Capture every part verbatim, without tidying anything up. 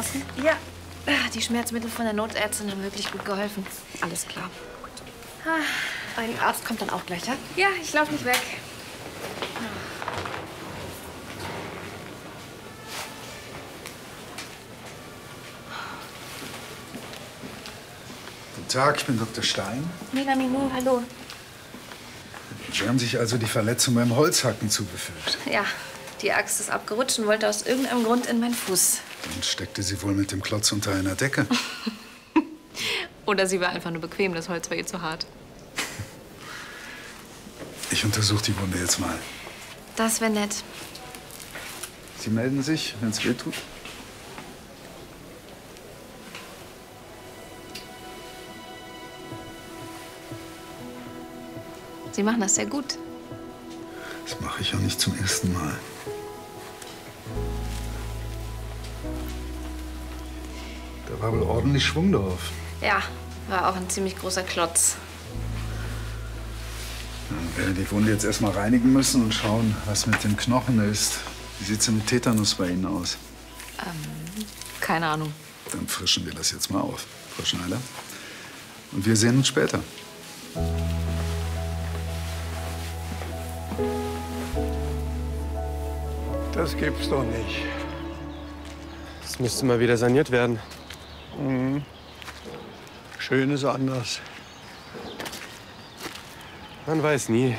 draußen? Ja. Die Schmerzmittel von der Notärztin haben wirklich gut geholfen. Alles klar. Gut. Ein Arzt kommt dann auch gleich, ja? Ja, ich laufe nicht weg. Guten Tag, ich bin Doktor Stein. Nina Minou, hallo. Sie haben sich also die Verletzung beim Holzhacken zugefügt. Ja, die Axt ist abgerutscht und wollte aus irgendeinem Grund in meinen Fuß. Dann steckte sie wohl mit dem Klotz unter einer Decke. Oder sie war einfach nur bequem, das Holz war ihr zu hart. Ich untersuche die Wunde jetzt mal. Das wäre nett. Sie melden sich, wenn es weh tut? Sie machen das sehr gut. Das mache ich auch nicht zum ersten Mal. Da war wohl ordentlich Schwung drauf. Ja, war auch ein ziemlich großer Klotz. Dann werden wir die Wunde jetzt erstmal reinigen müssen und schauen, was mit dem Knochen ist. Wie sieht's denn mit Tetanus bei Ihnen aus? Ähm, keine Ahnung. Dann frischen wir das jetzt mal auf, Frau Schneider. Und wir sehen uns später. Das gibt's doch nicht. Das müsste mal wieder saniert werden. Mhm. Schön ist anders. Man weiß nie.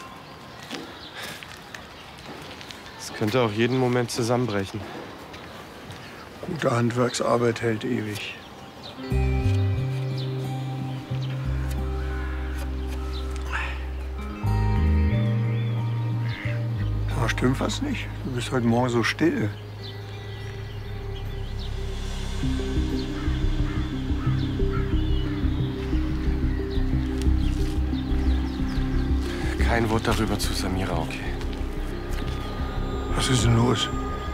Es könnte auch jeden Moment zusammenbrechen. Gute Handwerksarbeit hält ewig. Da stimmt was nicht. Du bist heute Morgen so still. Kein Wort darüber zu Samira, okay? Was ist denn los?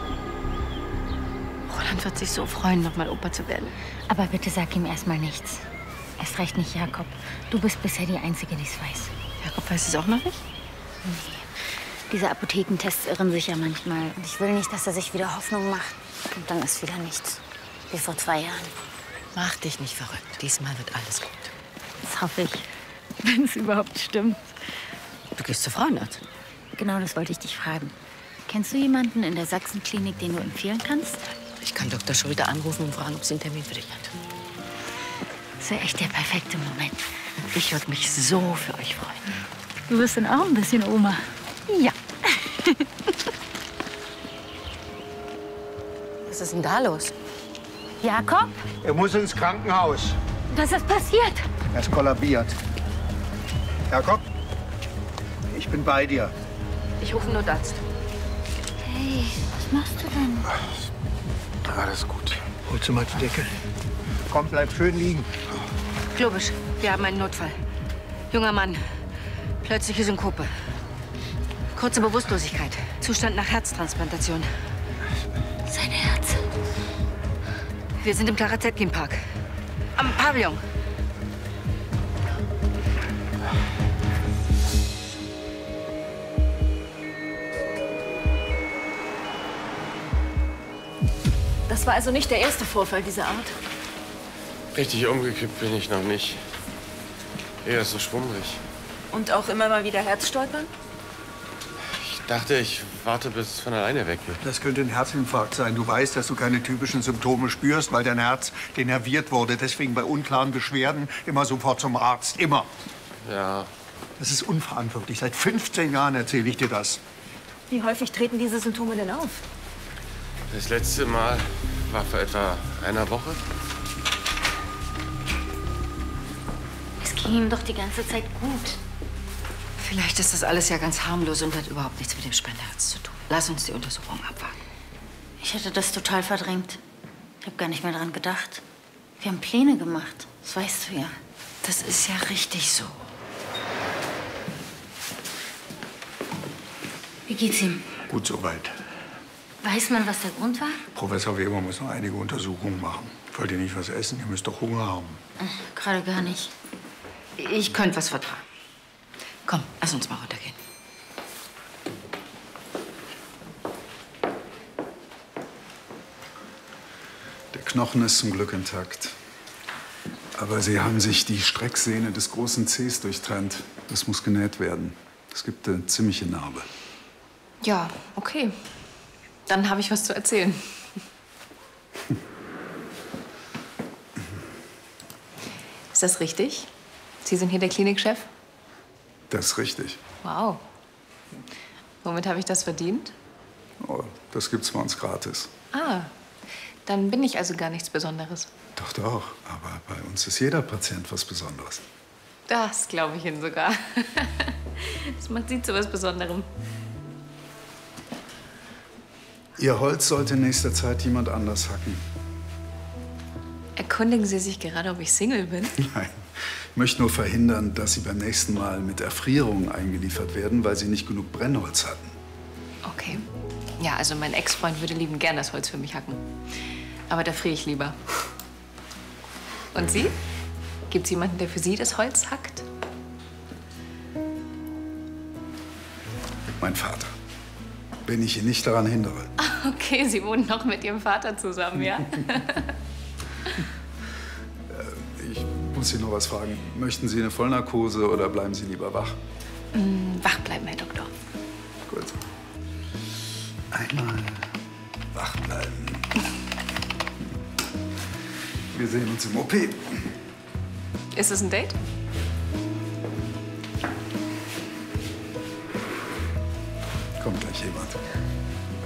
Roland wird sich so freuen, noch mal Opa zu werden. Aber bitte sag ihm erst mal nichts. Erst recht nicht Jakob. Du bist bisher die Einzige, die es weiß. Jakob weiß es auch noch nicht? Nee. Diese Apothekentests irren sich ja manchmal. Und ich will nicht, dass er sich wieder Hoffnung macht. Und dann ist wieder nichts. Wie vor zwei Jahren. Mach dich nicht verrückt. Diesmal wird alles gut. Das hoffe ich. Wenn es überhaupt stimmt. Du gehst zur Frauenarzt. Genau, das wollte ich dich fragen. Kennst du jemanden in der Sachsenklinik, den du empfehlen kannst? Ich kann Doktor Schulte anrufen und fragen, ob sie einen Termin für dich hat. Das wäre echt der perfekte Moment. Ich würde mich so für euch freuen. Du wirst dann auch ein bisschen Oma. Ja. Was ist denn da los? Jakob? Er muss ins Krankenhaus. Was ist passiert? Er ist kollabiert. Jakob, ich bin bei dir. Ich rufe einen Notarzt. Hey, was machst du denn? Alles gut. Holst du mal die Decke? Komm, bleib schön liegen. Globisch, wir haben einen Notfall. Junger Mann, plötzliche Synkope. Kurze Bewusstlosigkeit. Zustand nach Herztransplantation. Sein Herz. Wir sind im Clara Zetkin Park. Am Pavillon. Das war also nicht der erste Vorfall dieser Art? Richtig umgekippt bin ich noch nicht. Eher so schwummrig. Und auch immer mal wieder Herzstolpern? Ich dachte, ich warte, bis es von alleine weg wird. Das könnte ein Herzinfarkt sein. Du weißt, dass du keine typischen Symptome spürst, weil dein Herz denerviert wurde. Deswegen bei unklaren Beschwerden immer sofort zum Arzt. Immer. Ja. Das ist unverantwortlich. Seit fünfzehn Jahren erzähle ich dir das. Wie häufig treten diese Symptome denn auf? Das letzte Mal war vor etwa einer Woche. Es ging ihm doch die ganze Zeit gut. Vielleicht ist das alles ja ganz harmlos und hat überhaupt nichts mit dem Spenderherz zu tun. Lass uns die Untersuchung abwarten. Ich hatte das total verdrängt. Ich habe gar nicht mehr dran gedacht. Wir haben Pläne gemacht. Das weißt du ja. Das ist ja richtig so. Wie geht's ihm? Gut soweit. Weiß man, was der Grund war? Professor Weber muss noch einige Untersuchungen machen. Wollt ihr nicht was essen? Ihr müsst doch Hunger haben. Ach, gerade gar nicht. Ich könnte was vertragen. Komm, lass uns mal runtergehen. Der Der Knochen ist zum Glück intakt. Aber Sie haben sich die Strecksehne des großen Zehs durchtrennt. Das muss genäht werden. Es gibt eine ziemliche Narbe. Ja, okay. Dann habe ich was zu erzählen. Ist das richtig? Sie sind hier der Klinikchef? Das ist richtig. Wow. Womit habe ich das verdient? Oh, das gibt's bei uns gratis. Ah, dann bin ich also gar nichts Besonderes. Doch, doch. Aber bei uns ist jeder Patient was Besonderes. Das glaube ich Ihnen sogar. Das macht Sie zu was Besonderem. Ihr Holz sollte in nächster Zeit jemand anders hacken. Erkundigen Sie sich gerade, ob ich Single bin? Nein. Ich möchte nur verhindern, dass Sie beim nächsten Mal mit Erfrierungen eingeliefert werden, weil Sie nicht genug Brennholz hatten. Okay. Ja, also mein Ex-Freund würde liebend gern das Holz für mich hacken. Aber da friere ich lieber. Und Sie? Gibt's jemanden, der für Sie das Holz hackt? Mein Vater. Wenn ich ihn nicht daran hindere. Okay, Sie wohnen noch mit Ihrem Vater zusammen, ja? Ich muss Sie noch was fragen. Möchten Sie eine Vollnarkose oder bleiben Sie lieber wach? Mm, wach bleiben, Herr Doktor. Gut. Einmal wach bleiben. Wir sehen uns im O P. Ist es ein Date? Kommt gleich jemand.